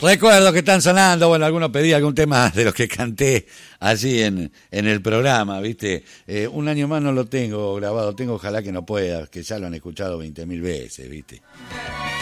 Recuerdo que están sonando, bueno, algunos pedí algún tema de los que canté allí en el programa, ¿viste? Un año más no lo tengo grabado, tengo Ojalá que no pueda, que ya lo han escuchado 20.000 veces, ¿viste?